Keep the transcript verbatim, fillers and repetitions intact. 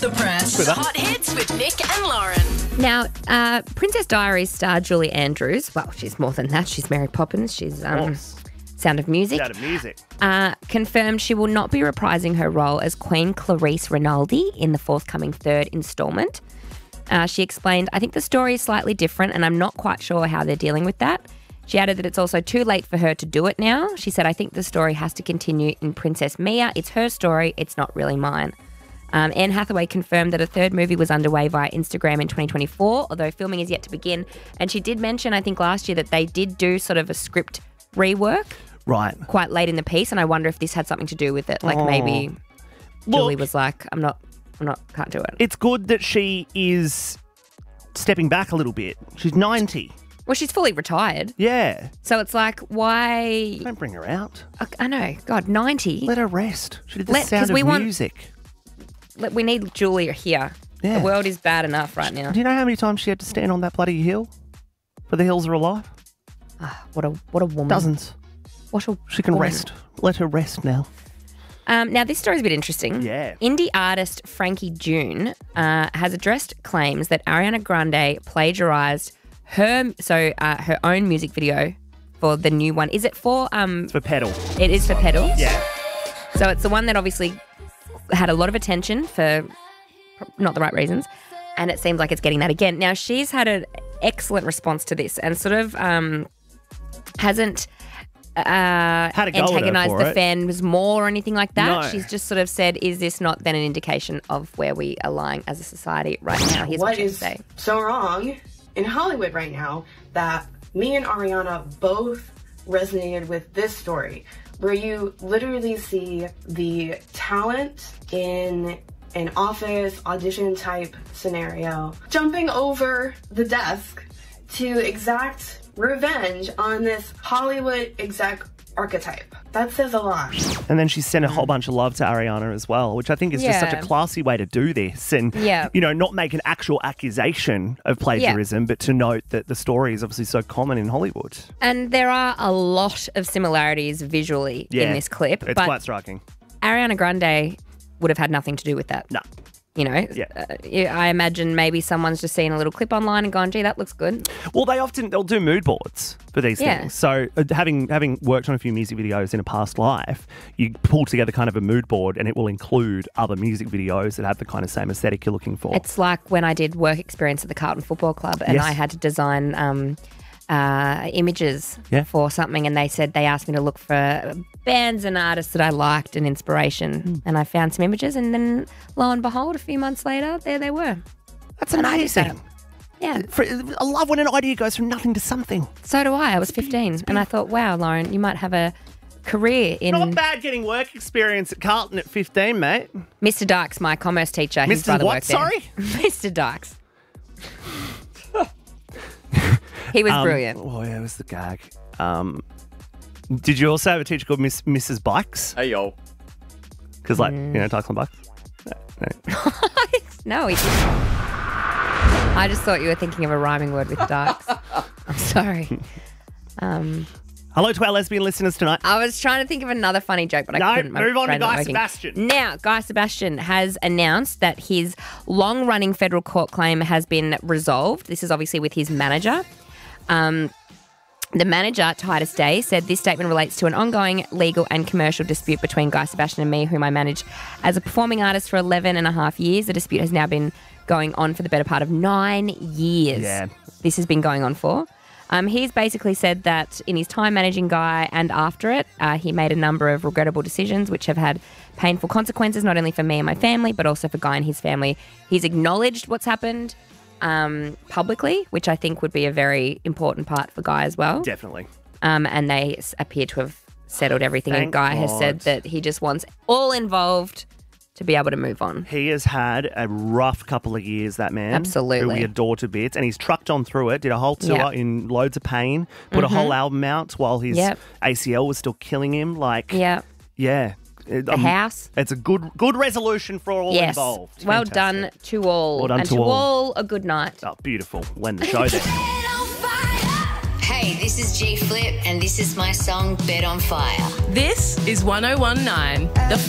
The Press. Hot hits with Nick and Lauren. Now, uh, Princess Diaries star Julie Andrews, well, she's more than that. She's Mary Poppins. She's um, Sound of Music. Sound of Music. Uh, confirmed she will not be reprising her role as Queen Clarice Rinaldi in the forthcoming third instalment. Uh, she explained, I think the story is slightly different and I'm not quite sure how they're dealing with that. She added that it's also too late for her to do it now. She said, I think the story has to continue in Princess Mia. It's her story. It's not really mine. Um, Anne Hathaway confirmed that a third movie was underway via Instagram in twenty twenty-four, although filming is yet to begin. And she did mention, I think last year, that they did do sort of a script rework. Right. Quite late in the piece. And I wonder if this had something to do with it. Like Oh. maybe Look, Julie was like, I'm not, I'm not, can't do it. It's good that she is stepping back a little bit. She's ninety. Well, she's fully retired. Yeah. So it's like, why? Don't bring her out. I, I know. God, ninety. Let her rest. She did the Let- 'cause Sound of we want- Music. Let- We need Julia here. Yeah. The world is bad enough right now. Do you know how many times she had to stand on that bloody hill? For the hills are alive? What a what a woman. Dozens. What a She can woman. rest. Let her rest now. Um, now, this story's a bit interesting. Yeah. Indie artist Frankie June uh, has addressed claims that Ariana Grande plagiarised her so uh, her own music video for the new one. Is it for... Um, For Pedal. It is for Pedal. Yeah. So it's the one that obviously had a lot of attention for not the right reasons, and it seems like it's getting that again. Now, she's had an excellent response to this and sort of um, hasn't uh, Had a go at her antagonised for the it. fans more or anything like that. No. She's just sort of said, is this not then an indication of where we are lying as a society right now? Here's what, What she has is to say. so wrong in Hollywood right now that me and Ariana both resonated with this story, where you literally see the talent in an office audition type scenario jumping over the desk to exact revenge on this Hollywood exec archetype. That says a lot. And then she sent a whole bunch of love to Ariana as well, which I think is just such a Yeah. classy way to do this. And, Yeah. you know, not make an actual accusation of plagiarism, but to note that the story is obviously so common in Hollywood. And there are a lot of similarities visually Yeah. in this clip, It's but quite striking. Ariana Grande would have had nothing to do with that. No. You know, Yeah. uh, yeah, I imagine maybe someone's just seen a little clip online and gone, gee, that looks good. Well, they often, they'll do mood boards for these Yeah. things. So uh, having having worked on a few music videos in a past life, you pull together kind of a mood board and it will include other music videos that have the kind of same aesthetic you're looking for. It's like when I did work experience at the Carlton Football Club and Yes. I had to design um, uh, images Yeah. for something, and they said they asked me to look for bands and artists that I liked and inspiration. Hmm. And I found some images, and then lo and behold, a few months later, there they were. That's And I did that. amazing. Yeah, For, I love when an idea goes from nothing to something. so do I. I was fifteen, and I thought, wow, Lauren, you might have a career in... Not bad getting work experience at Carlton at fifteen, mate. Mister Dykes, my commerce teacher. His Mister brother what, worked there. sorry? Mister Dykes. He was Um, brilliant. Oh, yeah, it was the gag. Um, did you also have a teacher called Miss Missus Bikes? Hey, yo. Because, like, Mm. you know, Tyson Bikes? No, no. No, he didn't. I just thought you were thinking of a rhyming word with Dykes. I'm sorry. Um, Hello to our lesbian listeners tonight. I was trying to think of another funny joke, but I No, couldn't. My move on to brain's not Guy working. Sebastian. Now, Guy Sebastian has announced that his long-running federal court claim has been resolved. This is obviously with his manager. Um, the manager, Titus Day, said this statement relates to an ongoing legal and commercial dispute between Guy Sebastian and me, whom I managed as a performing artist for eleven and a half years. The dispute has now been going on for the better part of nine years. Yeah. This has been going on for. Um, he's basically said that in his time managing Guy and after it, uh, he made a number of regrettable decisions which have had painful consequences, not only for me and my family, but also for Guy and his family. He's acknowledged what's happened um, publicly, which I think would be a very important part for Guy as well. Definitely. Um, and they s- appear to have settled everything. Thank and Guy has said God. that he just wants all involved to be able to move on. He has had a rough couple of years, that man. Absolutely. Who we adore to bits. And he's trucked on through it, did a whole tour Yeah. in loads of pain, put a whole album out while his Yep. A C L was still killing him. Like, Yeah. yeah. It- The um, house. It's a good good resolution for all Yes. involved. Well Fantastic. done to all. Well done and to to all. all a good night. Oh, beautiful. When the show there. Hey, this is G Flip, and this is my song Bet on Fire. This is one oh one nine. The